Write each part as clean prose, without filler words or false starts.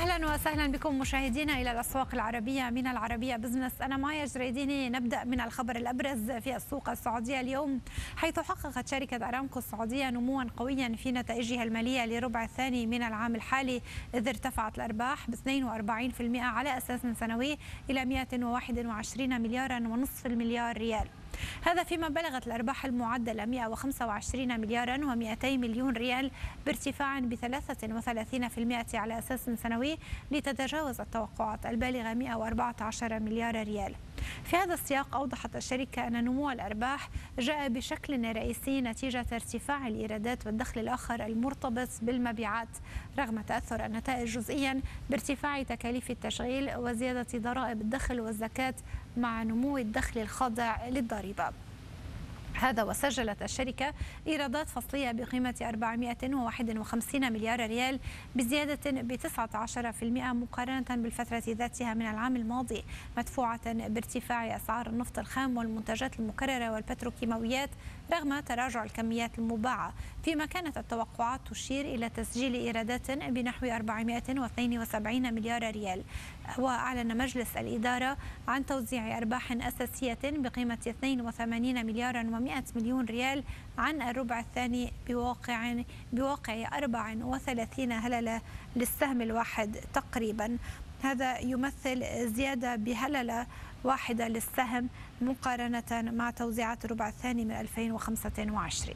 أهلا وسهلا بكم مشاهدينا إلى الأسواق العربية من العربية بزنس. أنا مايا جريديني. نبدأ من الخبر الأبرز في السوق السعودية اليوم، حيث حققت شركة أرامكو السعودية نموا قويا في نتائجها المالية لربع الثاني من العام الحالي، إذ ارتفعت الأرباح ب 42% على أساس سنوي إلى 121 مليارا ونصف المليار ريال. هذا فيما بلغت الأرباح المعدلة 125 مليارا و200 مليون ريال، بارتفاع ب 33% على أساس سنوي، لتتجاوز التوقعات البالغة 114 مليار ريال. في هذا السياق أوضحت الشركة أن نمو الأرباح جاء بشكل رئيسي نتيجة ارتفاع الإيرادات والدخل الآخر المرتبط بالمبيعات، رغم تأثر النتائج جزئيا بارتفاع تكاليف التشغيل وزيادة ضرائب الدخل والزكاة مع نمو الدخل الخاضع للضريبة. هذا وسجلت الشركة إيرادات فصلية بقيمة 451 مليار ريال، بزيادة ب 19% مقارنة بالفترة ذاتها من العام الماضي، مدفوعة بارتفاع أسعار النفط الخام والمنتجات المكررة والبتروكيماويات رغم تراجع الكميات المباعة، فيما كانت التوقعات تشير إلى تسجيل إيرادات بنحو 472 مليار ريال. وأعلن مجلس الإدارة عن توزيع أرباح أساسية بقيمة 82 مليار و100 مليون ريال عن الربع الثاني بواقع 34 هللة للسهم الواحد تقريبا. هذا يمثل زيادة بهللة واحدة للسهم مقارنة مع توزيعات الربع الثاني من 2025.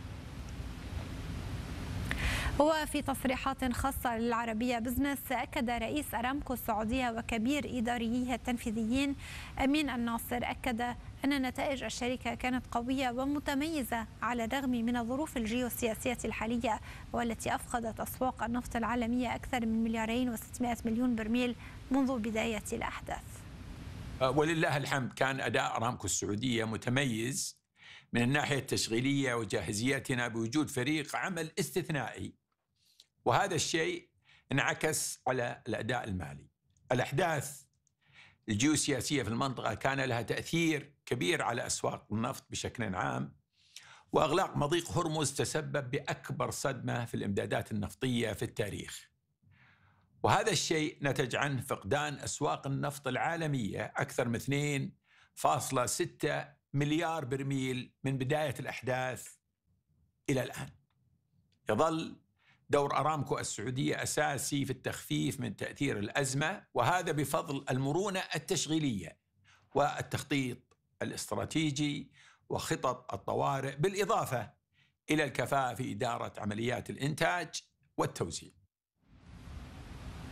وفي تصريحات خاصة للعربية بزنس، أكد رئيس أرامكو السعودية وكبير إداريها التنفيذيين أمين الناصر أن نتائج الشركة كانت قوية ومتميزة على الرغم من الظروف الجيوسياسية الحالية، والتي أفقدت أسواق النفط العالمية أكثر من 2.6 مليار برميل منذ بداية الأحداث. ولله الحمد كان أداء أرامكو السعودية متميز من الناحية التشغيلية وجاهزيتنا بوجود فريق عمل استثنائي، وهذا الشيء انعكس على الأداء المالي. الأحداث الجيوسياسية في المنطقة كان لها تأثير كبير على أسواق النفط بشكل عام، وإغلاق مضيق هرمز تسبب بأكبر صدمة في الإمدادات النفطية في التاريخ، وهذا الشيء نتج عنه فقدان أسواق النفط العالمية أكثر من 2.6 مليار برميل من بداية الأحداث إلى الآن. يظل دور أرامكو السعودية أساسي في التخفيف من تأثير الأزمة، وهذا بفضل المرونة التشغيلية والتخطيط الاستراتيجي وخطط الطوارئ، بالإضافة إلى الكفاءة في إدارة عمليات الإنتاج والتوزيع.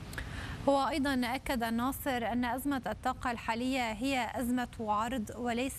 هو أيضا أكد الناصر أن أزمة الطاقة الحالية هي أزمة عرض وليست